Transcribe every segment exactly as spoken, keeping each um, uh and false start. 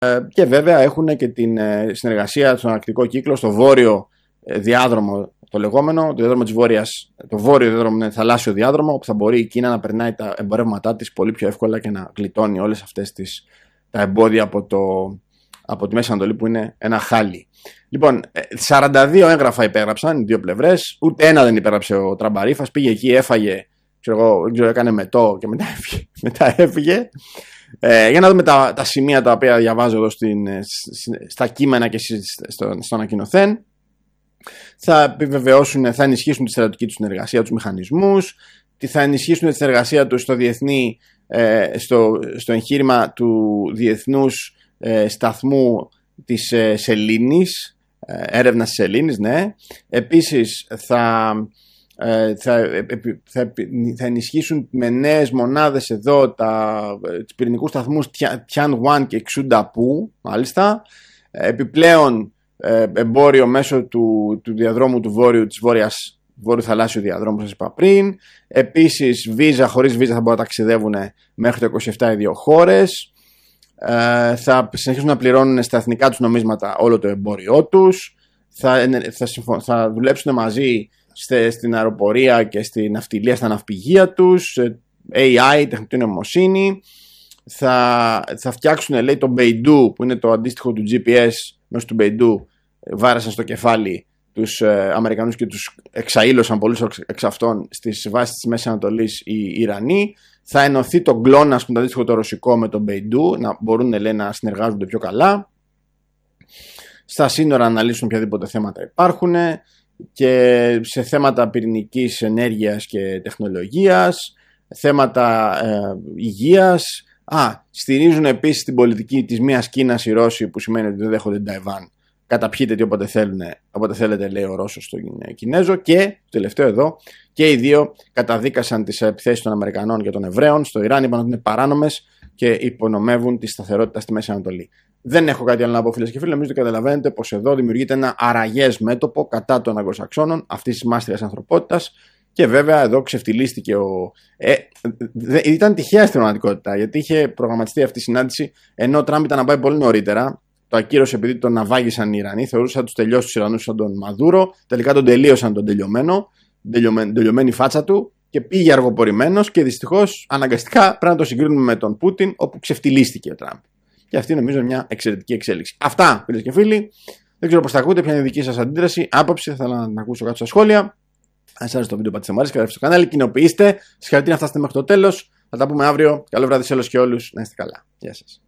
Και βέβαια έχουν και την συνεργασία στον αρκτικό κύκλο, στο βόρειο διάδρομο το λεγόμενο, το διάδρομο της Βόρειας, το βόρειο διάδρομο είναι θαλάσσιο διάδρομο, όπου θα μπορεί η Κίνα να περνάει τα εμπορεύματά της πολύ πιο εύκολα και να γλιτώνει όλες αυτές τις, τα εμπόδια από, το, από τη Μέση Ανατολή που είναι ένα χάλι. Λοιπόν, σαράντα δύο έγγραφα υπέγραψαν οι δύο πλευρές, ούτε ένα δεν υπέγραψε ο Τραμπαρίφας, πήγε εκεί, έφαγε, ξέρω εγώ, δεν ξέρω, έκανε μετό και μετά έφυγε. Μετά έφυγε. Ε, για να δούμε τα, τα σημεία τα οποία διαβάζω εδώ στην, στα κείμενα και στο, στο ανακοινωθέν. Θα επιβεβαιώσουν, θα ενισχύσουν τη στρατιωτική του συνεργασία, τους μηχανισμούς, θα ενισχύσουν τη συνεργασία τους στο, διεθνή, ε, στο, στο εγχείρημα του διεθνούς ε, σταθμού της ε, σελήνης, ε, έρευνας της σελήνης, ναι. Επίσης θα, ε, θα, θα, θα ενισχύσουν με νέες μονάδες εδώ τα, τους πυρηνικούς σταθμούς Tianwan και Xundapu, μάλιστα. Επιπλέον εμπόριο μέσω του, του διαδρόμου του βόρειου, της βόρειας, βόρειου θαλάσσιου διαδρόμου, σας είπα πριν. Επίσης, βίζα, χωρίς βίζα θα μπορούν να ταξιδεύουν μέχρι το είκοσι επτά οι δύο χώρες. Ε, θα συνεχίσουν να πληρώνουν στα εθνικά τους νομίσματα όλο το εμπόριό τους. Θα, θα, θα δουλέψουν μαζί στε, στην αεροπορία και στην ναυτιλία, στα ναυπηγεία τους. έι άι, τεχνητή νοημοσύνη. Θα, θα φτιάξουν, λέει, το Beidou, που είναι το αντίστοιχο του τζι πι ες μέσω του Beidou. Βάρεσαν στο κεφάλι τους ε, Αμερικανούς και τους εξαήλωσαν πολλούς εξ αυτών στις βάσεις της Μέσης Ανατολής οι Ιρανοί. Θα ενωθεί το GLONASS, που είναι το αντίστοιχο το ρωσικό, με το Beidou, να μπορούν, λέει, να συνεργάζονται πιο καλά. Στα σύνορα να αναλύσουν οποιαδήποτε θέματα υπάρχουν και σε θέματα πυρηνικής ενέργειας και τεχνολογίας, θέματα ε, υγείας. Α, στηρίζουν επίσης την πολιτική της μίας Κίνας οι Ρώσοι, που σημαίνει ότι δεν δέχονται την Ταϊβάν. Καταπιείτε τι όποτε, θέλουν, όποτε θέλετε, λέει ο Ρώσος στον Κινέζο. Και το τελευταίο εδώ, και οι δύο καταδίκασαν τις επιθέσεις των Αμερικανών και των Εβραίων στο Ιράν, είπαν ότι είναι παράνομες και υπονομεύουν τη σταθερότητα στη Μέση Ανατολή. Δεν έχω κάτι άλλο να πω, φίλες και φίλοι. Νομίζω ότι καταλαβαίνετε πως εδώ δημιουργείται ένα αραγές μέτωπο κατά των Αγγλοσαξώνων, αυτής της μάστιγας ανθρωπότητας. Και βέβαια εδώ ξεφτυλίστηκε ο. Ε, δε, ήταν τυχαία στην πραγματικότητα, γιατί είχε προγραμματιστεί αυτή η συνάντηση ενώ ο Τραμπ ήταν να πάει πολύ νωρίτερα. Το ακύρωσε επειδή τον ναυάγησαν οι Ιρανοί. Θεωρούσαν τους τελειώσει τους Ιρανούς σαν τον Μαδούρο. Τελικά τον τελείωσαν τον τελειωμένο, τελειωμένη, τελειωμένη φάτσα του, και πήγε αργοπορημένος. Και δυστυχώς αναγκαστικά πρέπει να το συγκρίνουμε με τον Πούτιν, όπου ξεφτυλίστηκε ο Τραμπ. Και αυτή νομίζω είναι μια εξαιρετική εξέλιξη. Αυτά, φίλες και φίλοι. Δεν ξέρω πώς τα ακούτε, ποια είναι η δική σας αντίδραση, άποψη. Θα ήθελα να ακούσω κάτω στα σχόλια. Αν σας άρεσε το βίντεο, πατήστε μου αρέσει, κατεβείτε στο κανάλι, κοινοποιήστε. Συγχαρητήρια, φτάσατε μέχρι το τέλος. Θα τα πούμε αύριο. Καλό βράδυ σε όλους και όλους. Να είστε καλά. Γεια σας.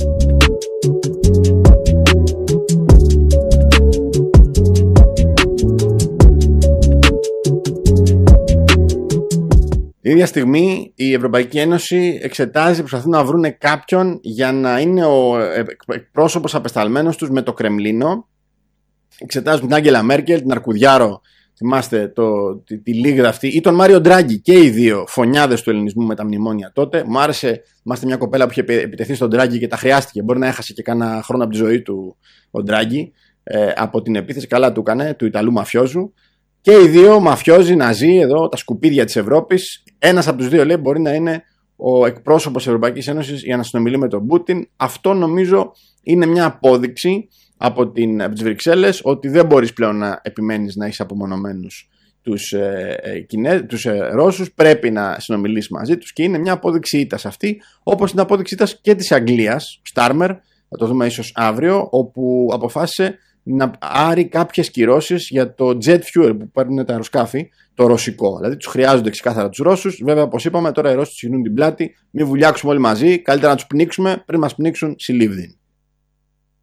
Η ίδια στιγμή η Ευρωπαϊκή Ένωση εξετάζει, προσπαθούν να βρουν κάποιον για να είναι ο εκπρόσωπος απεσταλμένος τους με το Κρεμλίνο. Εξετάζουν την Άγγελα Μέρκελ, την Αρκουδιάρο, θυμάστε το, τη, τη λίγδα αυτή, ή τον Μάριο Ντράγκη, και οι δύο φωνιάδες του ελληνισμού με τα μνημόνια τότε. Μου άρεσε, θυμάστε μια κοπέλα που είχε επιτεθεί στον Ντράγκη και τα χρειάστηκε. Μπορεί να έχασε και κάνα χρόνο από τη ζωή του ο Ντράγκη ε, από την επίθεση. Καλά του έκανε, του Ιταλού μαφιόζου. Και οι δύο μαφιόζοι, ναζί, εδώ, τα σκουπίδια της Ευρώπης. Ένας από τους δύο, λέει, μπορεί να είναι ο εκπρόσωπος της Ευρωπαϊκής Ένωσης για να συνομιλεί με τον Πούτιν. Αυτό νομίζω είναι μια απόδειξη από, την, από τις Βρυξέλλες ότι δεν μπορείς πλέον να επιμένεις να έχεις απομονωμένους τους, ε, ε, Κινέ, τους ε, Ρώσους. Πρέπει να συνομιλήσεις μαζί τους και είναι μια απόδειξη ήττας αυτή, όπως είναι απόδειξη ήττας και της Αγγλίας, Στάρμερ, θα το δούμε ίσως αύριο, όπου αποφάσισε να άρει κάποιες κυρώσεις για το jet fuel που παίρνουν τα αεροσκάφη, το ρωσικό. Δηλαδή τους χρειάζονται ξεκάθαρα τους Ρώσους. Βέβαια, όπως είπαμε, τώρα οι Ρώσοι τους γυρνούν την πλάτη. Μην βουλιάξουμε όλοι μαζί. Καλύτερα να τους πνίξουμε πριν μας πνίξουν συλλήβδιν.